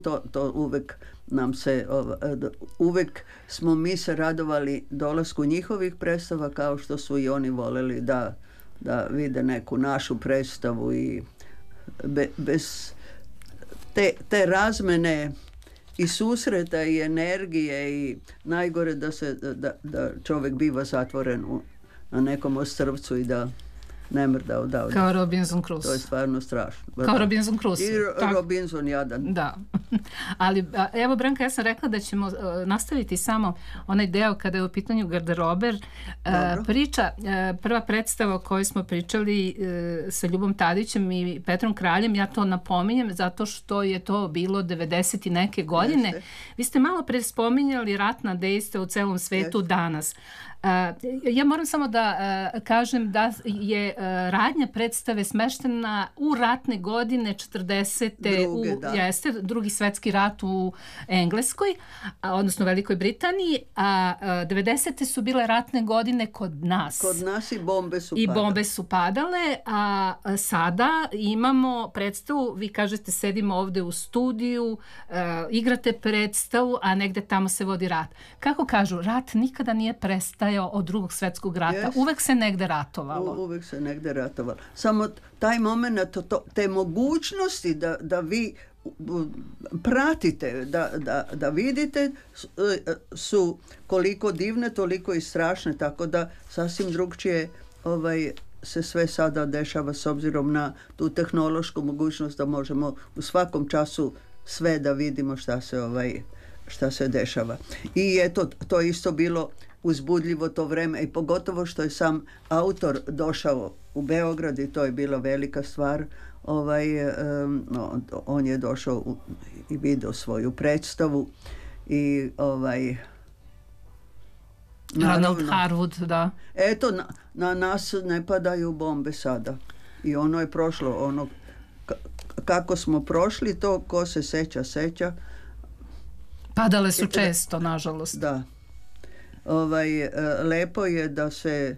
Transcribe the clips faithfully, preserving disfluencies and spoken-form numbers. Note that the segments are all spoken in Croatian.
To, to uvek nam se, uvek smo mi se radovali dolasku njihovih predstava, kao što su i oni voleli da, da vide neku našu predstavu i be, bez te, te razmene i susreta i energije i najgore da se da, da čovjek biva zatvoren u, na nekom ostrvcu i da ne mrda odavde. Kao Robinson Crusoe. To je stvarno strašno. Kao da. Robinson Crusoe. I tak. Robinson jadan. Da. Ali evo Branka, ja sam rekla da ćemo uh, nastaviti samo onaj deo kada je u pitanju garderober. Uh, priča, uh, prva predstava o kojoj smo pričali uh, sa Ljubom Tadićem i Petrom Kraljem, ja to napominjem zato što je to bilo devedeset i neke godine. Jeste. Vi ste malo pre spominjali ratna dejstva u celom svetu Jeste. danas. Uh, ja moram samo da uh, kažem da je uh, radnja predstave smeštena u ratne godine četrdesete Druge, u da. jeste, drugi svetski rat u Engleskoj, a, odnosno Velikoj Britaniji, a, a devedesete su bile ratne godine kod nas. Kod nas i bombe su I padale. bombe su padale, a, a sada imamo predstavu, vi kažete sedimo ovde u studiju, a, igrate predstavu, a negde tamo se vodi rat. Kako kažu, rat nikada nije prestajao od drugog svetskog rata. Yes. Uvek se negde ratovalo. U, uvek se negde ratovalo. Samo taj moment, to, te mogućnosti da, da vi pratite, da, da, da vidite su koliko divne, toliko i strašne, tako da sasvim drugčije ovaj, se sve sada dešava s obzirom na tu tehnološku mogućnost da možemo u svakom času sve da vidimo šta se, ovaj, šta se dešava. I eto, to je isto bilo uzbudljivo to vreme i pogotovo što je sam autor došao u Beograd i to je bila velika stvar. Ovaj, um, no, on je došao u, i video svoju predstavu i ovaj Ronald Harwood, da. Eto, na, na nas ne padaju bombe sada i ono je prošlo, ono k- kako smo prošli to, ko se seća, seća. Padale su često, nažalost. Da. Ovaj, lepo je da se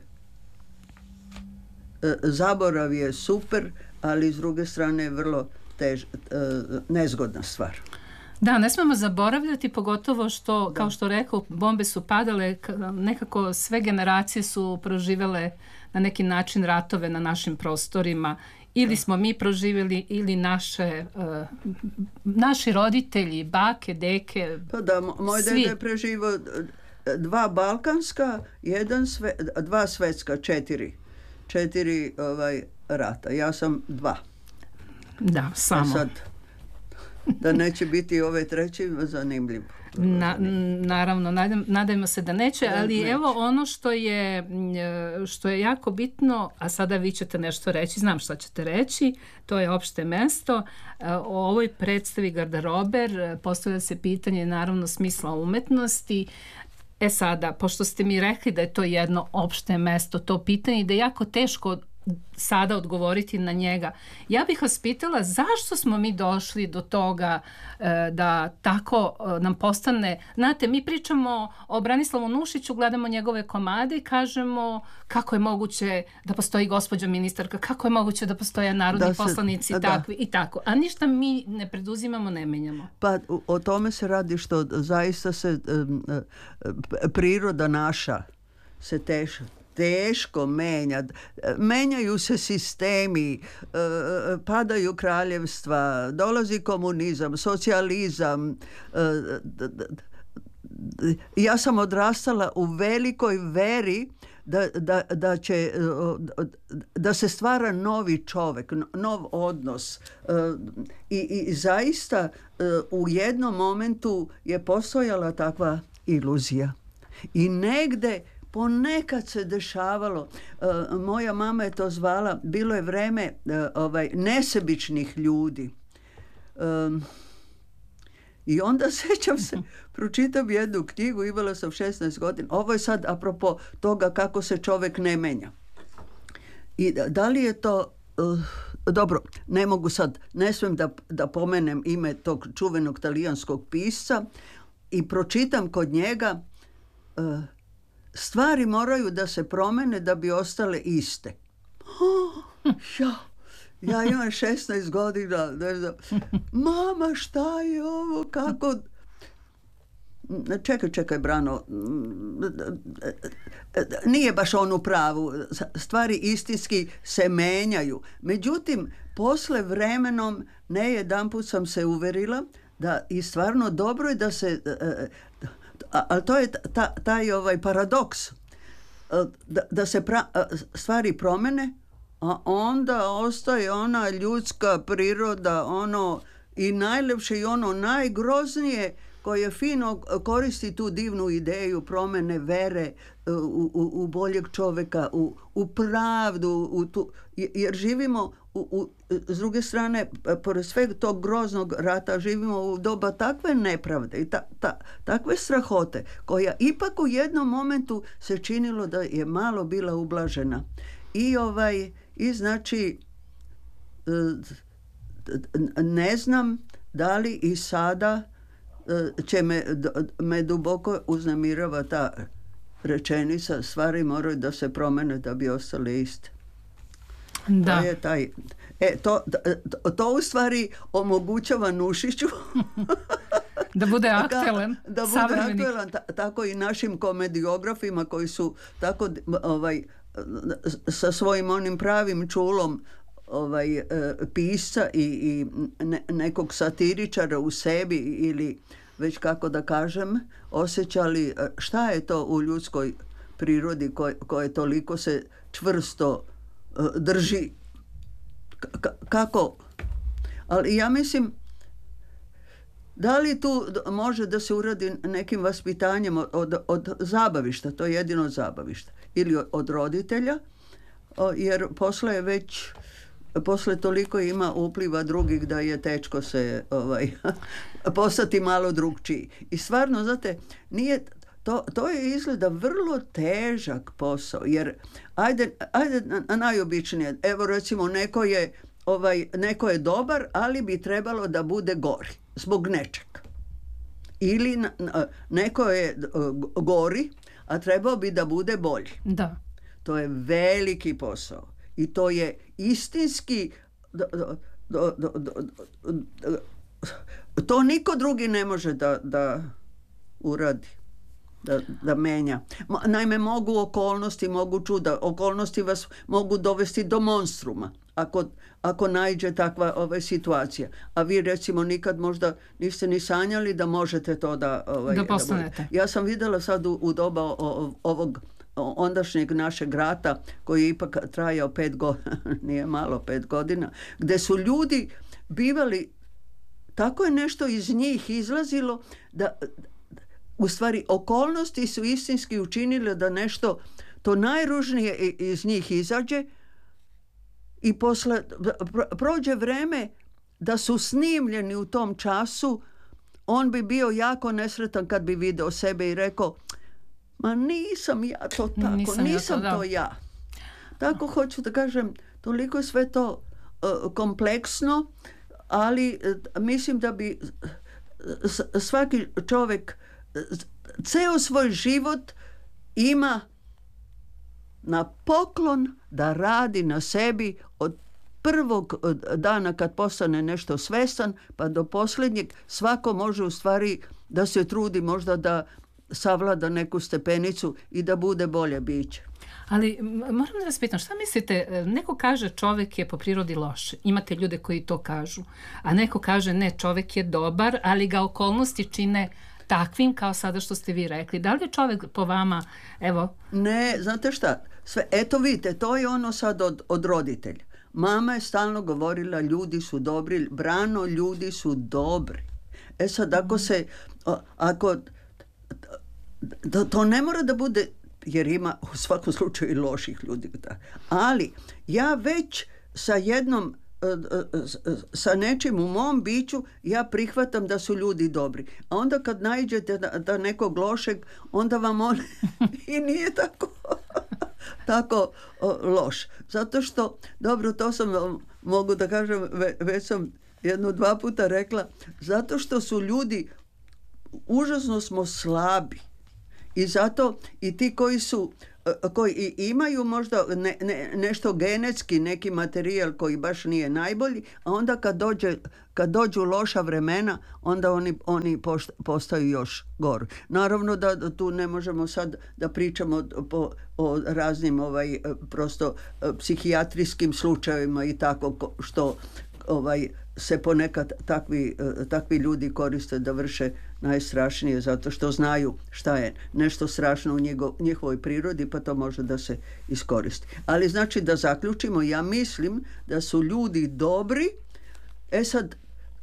zaborav je super, ali s druge strane je vrlo tež, nezgodna stvar. Da, ne smemo zaboravljati, pogotovo što, da. kao što rekao, bombe su padale, nekako sve generacije su proživele na neki način ratove na našim prostorima. Ili da. smo mi proživjeli, ili naše, uh, naši roditelji, bake, deke, pa da, moj dede je preživao dva balkanska, jedan sve, dva svetska, četiri. Četiri ovaj, rata. Ja sam dva. Da, samo. A sad, da neće biti ove treći, zanimljivo. Na, naravno, nadam, nadajmo se da neće, ali neće. Evo ono što je, što je jako bitno, a sada vi ćete nešto reći, znam šta ćete reći, to je opšte mesto. O ovoj predstavi garderober postavlja se pitanje naravno smisla umetnosti. E sada, pošto ste mi rekli da je to jedno opšte mesto, to pitanje, da je jako teško sada odgovoriti na njega. Ja bih vas pitala zašto smo mi došli do toga e, da tako e, nam postane, znate, mi pričamo o Branislavu Nušiću, gledamo njegove komade i kažemo kako je moguće da postoji gospođa ministarka, kako je moguće da postoje narodni da se, poslanici da. takvi i tako, a ništa mi ne preduzimamo, ne menjamo. Pa o tome se radi što zaista se priroda naša se teša teško menja. Menjaju se sistemi, padaju kraljevstva, dolazi komunizam, socijalizam. Ja sam odrastala u velikoj veri da, da, da će da se stvara novi čovjek, nov odnos. I, i zaista u jednom momentu je postojala takva iluzija. I negde ponekad se dešavalo, uh, moja mama je to zvala, bilo je vreme uh, ovaj, nesebičnih ljudi. Um, I onda sećam se, pročitam jednu knjigu, imala sam šesnaest godina, ovo je sad apropo toga kako se čovjek ne menja. I da, da li je to, uh, dobro, ne mogu sad, ne smijem da, da pomenem ime tog čuvenog talijanskog pisca i pročitam kod njega uh, stvari moraju da se promene da bi ostale iste. Oh, ja. Ja imam šesnaest godina, ne znam, mama šta je ovo, kako... Čekaj, čekaj, Brano, nije baš on u pravu, stvari istinski se menjaju. Međutim, posle vremenom, ne jedanput sam se uverila da i stvarno dobro je da se, ali to je ta, taj ovaj paradoks, da, da se pra, stvari promene, a onda ostaje ona ljudska priroda, ono i najlepše i ono najgroznije, koje fino koristi tu divnu ideju promene vere u, u, u boljeg čovjeka, u, u pravdu, u tu, jer živimo u, u, s druge strane, pored sveg tog groznog rata, živimo u doba takve nepravde i ta, ta, takve strahote, koja ipak u jednom momentu se činilo da je malo bila ublažena. I ovaj, i znači ne znam da li i sada će me, me duboko uznemirava ta rečenica, stvari moraju da se promene da bi ostale iste. Da. To je taj, e, to, to, to u stvari omogućava Nušiću da bude aktualan, da bude aktualan, ta, tako i našim komediografima koji su tako ovaj, sa svojim onim pravim čulom ovaj, e, pisca i, i ne, nekog satiričara u sebi ili već kako da kažem osjećali šta je to u ljudskoj prirodi koje, koje toliko se čvrsto e, drži K- kako, ali ja mislim da li tu može da se uradi nekim vaspitanjem od, od, od zabavišta, to je jedino zabavišta, ili od, od roditelja, jer posle je već posle toliko ima upliva drugih da je tečko se ovaj, postati malo drugčiji. I stvarno, znate, nije, to, to je izgleda vrlo težak posao, jer ajde, ajde na, najobičnije, evo recimo neko je, ovaj, neko je dobar, ali bi trebalo da bude gori, zbog nečeg. Ili na, neko je gori, a trebao bi da bude bolji. Da. To je veliki posao. I to je istinski do, do, do, do, do, do, to niko drugi ne može da, da uradi, da, da menja. Naime, mogu okolnosti, mogu čuda, okolnosti vas mogu dovesti do monstruma ako, ako naiđe takva ova situacija. A vi recimo nikad možda niste ni sanjali da možete to da... Ovaj, da postanete. Da, ja sam vidjela sad u, u doba o, ovog ondašnjeg našeg rata koji je ipak trajao pet godina, nije malo pet godina, gdje su ljudi bivali, tako je nešto iz njih izlazilo da u stvari okolnosti su istinski učinile da nešto to najružnije iz njih izađe i posle prođe vreme da su snimljeni u tom času, on bi bio jako nesretan kad bi video sebe i rekao ma nisam ja to tako, nisam, nisam ja to, to ja. Tako hoću da kažem, toliko je sve to uh, kompleksno, ali uh, mislim da bi svaki čovjek ceo svoj život ima na poklon da radi na sebi od prvog dana kad postane nešto svestan pa do posljednjeg. Svako može u stvari da se trudi možda da savlada neku stepenicu i da bude bolje biće. Ali moram da vas pitam, šta mislite, neko kaže čovjek je po prirodi loš, imate ljude koji to kažu, a neko kaže ne, čovjek je dobar, ali ga okolnosti čine takvim kao sada što ste vi rekli. Da li je čovjek po vama, evo... Ne, znate šta, sve, eto vidite, to je ono sad od, od roditelja. Mama je stalno govorila, ljudi su dobri, Brano, ljudi su dobri. E sad, ako se, ako... To, to ne mora da bude, jer ima u svakom slučaju i loših ljudi. Ali ja već sa jednom, sa nečim u mom biću, ja prihvatam da su ljudi dobri. A onda kad naiđete da, da nekog lošeg, onda vam on i nije tako, tako loš. Zato što, dobro, to sam, mogu da kažem, već sam jedno dva puta rekla, zato što su ljudi, užasno smo slabi. I zato i ti koji su koji imaju možda ne, ne, nešto genetski, neki materijal koji baš nije najbolji, a onda kad, dođe, kad dođu loša vremena, onda oni, oni postaju još gori. Naravno da, da tu ne možemo sad da pričamo po, o raznim ovaj, prosto psihijatrijskim slučajevima i tako što ovaj, se ponekad takvi, takvi ljudi koriste da vrše najstrašnije zato što znaju šta je nešto strašno u njego, njihovoj prirodi, pa to može da se iskoristi. Ali znači da zaključimo, ja mislim da su ljudi dobri. E sad,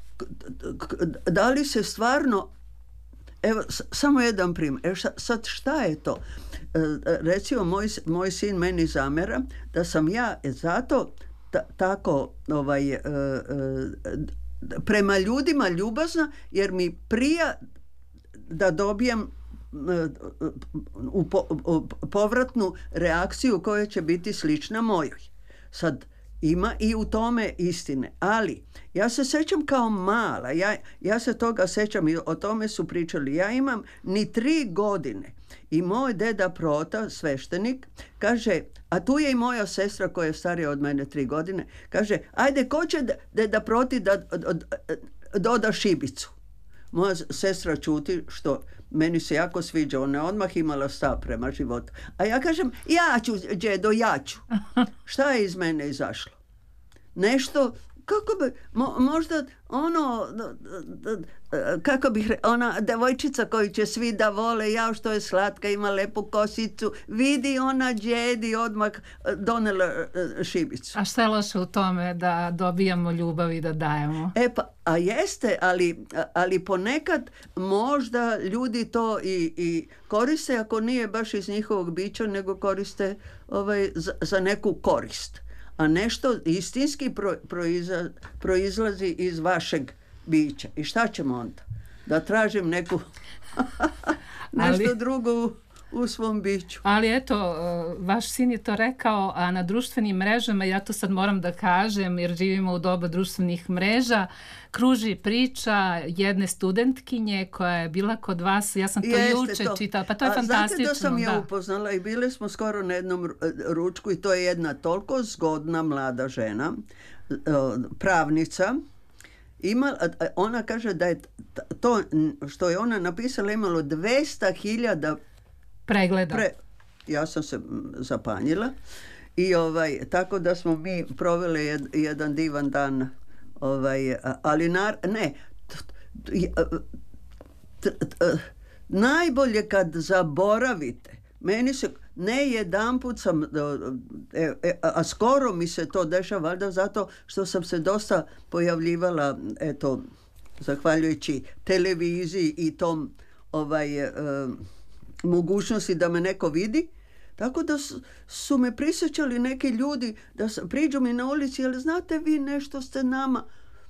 da li se stvarno, evo samo jedan primjer, evo sad šta je to? Recimo moj, moj sin meni zamera da sam ja zato ta, tako ovaj, uh, uh, prema ljudima ljubazna, jer mi prija da dobijem uh, u po, u povratnu reakciju koja će biti slična mojoj. Sad, ima i u tome istine, ali ja se sećam kao mala, ja, ja se toga sećam i o tome su pričali, ja imam ni tri godine i moj deda Prota, sveštenik, kaže, a tu je i moja sestra koja je starija od mene tri godine, kaže, ajde, ko će deda Proti da doda šibicu? Moja sestra čuti, što meni se jako sviđa, ona je odmah imala stav prema životu. A ja kažem, ja ću, djedo, ja ću. Šta je iz mene izašlo? Nešto, kako bi, mo, možda ono, kako bih rekla, ona devojčica koju će svi da vole, ja što je slatka, ima lepu kosicu, vidi ona djedi, odmah donela šibicu. A šta je loše u tome da dobijamo ljubav i da dajemo? E pa, a jeste, ali, ali ponekad možda ljudi to i, i koriste, ako nije baš iz njihovog bića, nego koriste ovaj, za, za neku korist. A nešto istinski pro, proiza, proizlazi iz vašeg bića. I šta ćemo onda? Da tražim neku nešto ali, drugo u, u svom biću. Ali eto, vaš sin je to rekao, a na društvenim mrežama, ja to sad moram da kažem, jer živimo u doba društvenih mreža, kruži priča jedne studentkinje koja je bila kod vas, ja sam to Jeste juče to. čitala, pa to je a fantastično. Znate da sam je da. upoznala i bile smo skoro na jednom ručku i to je jedna toliko zgodna mlada žena, pravnica. Ima, ona kaže da je to što je ona napisala imalo dvesta hiljada pregleda. Pre, ja sam se zapanjila i ovaj, tako da smo mi proveli jed, jedan divan dan. Ovaj, ali nar, ne t, t, t, t, najbolje kad zaboravite, meni se ne jedanput sam e, e, a skoro mi se to dešava, valjda zato što sam se dosta pojavljivala, eto, zahvaljujući televiziji i tom ovaj e, mogućnosti da me neko vidi. Tako da su, su me prisjećali neki ljudi da sam, priđu mi na ulici, ali znate vi nešto ste nama?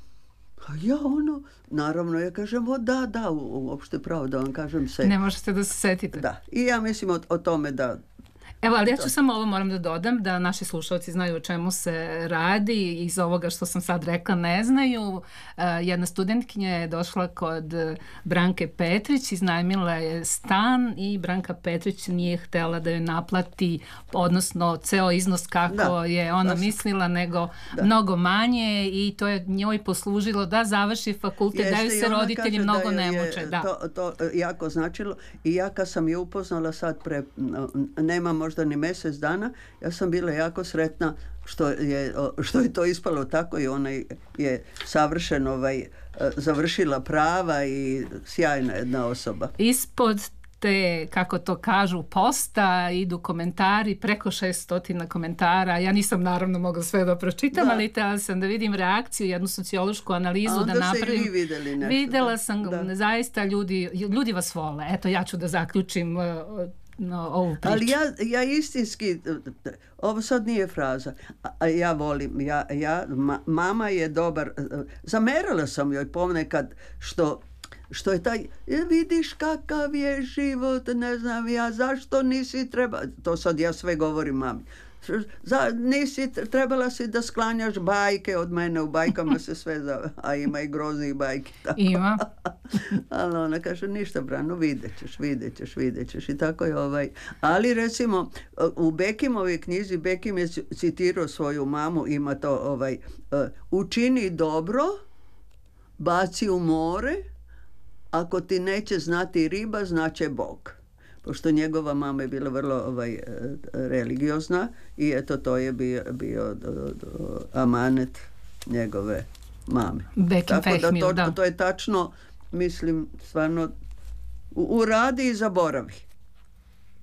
A ja ono, naravno ja kažem, o da, da, uopšte pravo da vam kažem se. Ne možete da se setite. Da, i ja mislim o, o tome da... Evo, ali ja ću samo ovo moram da dodam, da naši slušalci znaju o čemu se radi, iz ovoga što sam sad rekla ne znaju. Uh, jedna studentkinja je došla kod Branke Petrić, iznajmila je stan i Branka Petrić nije htjela da joj naplati, odnosno ceo iznos kako da, je ona da, mislila, nego da. mnogo manje i to je njoj poslužilo da završi fakultet, Jeste, da joj se roditelji mnogo ne muče. Da. To, to jako značilo i ja kad sam je upoznala sad pre, nema možda ni mjesec dana, ja sam bila jako sretna što je, što je to ispalo tako i ona je savršeno ovaj, završila prava i sjajna jedna osoba. Ispod te, kako to kažu, posta idu komentari, preko šeststotina komentara. Ja nisam naravno mogla sve da pročitam, da. ali htjela sam da vidim reakciju, jednu sociološku analizu da napravim. Ste i vi vidjeli nešto. Videla sam, da. zaista ljudi, ljudi vas vole. Eto, ja ću da zaključim no, ovu priču. Ali ja, ja istinski, ovo sad nije fraza, a ja volim, ja, ja, ma, mama je dobar, zamerala sam joj ponekad što što je taj, vidiš kakav je život, ne znam ja, zašto nisi treba, to sad ja sve govorim mami, Za, nisi, trebala si da sklanjaš bajke od mene, u bajkama se sve zove, a ima i groznih bajki. Tako. Ima. Ali ona kaže, ništa Brano, vidjet ćeš, vidjet ćeš, vidjet ćeš i tako je ovaj. Ali recimo, u Bekimovoj knjizi, Bekim je citirao svoju mamu, ima to ovaj, učini dobro, baci u more, ako ti neće znati riba, znaće Bog. Pošto njegova mama je bila vrlo ovaj, religiozna i eto to je bio, bio do, do, amanet njegove mame. Bekim Tako da Fehmil, to, da. to je tačno, mislim, stvarno uradi i zaboravi.